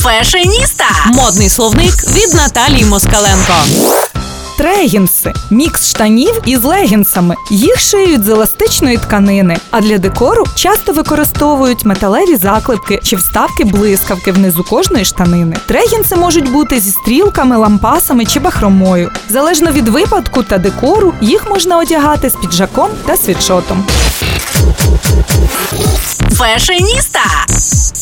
Фешеніста. Модний словник від Наталії Москаленко. Трегінси – мікс штанів із легінсами. Їх шиють з еластичної тканини, а для декору часто використовують металеві заклепки чи вставки блискавки внизу кожної штанини. Трегінси можуть бути зі стрілками, лампасами чи бахромою. Залежно від випадку та декору, їх можна одягати з піджаком та світшотом. Фешеніста.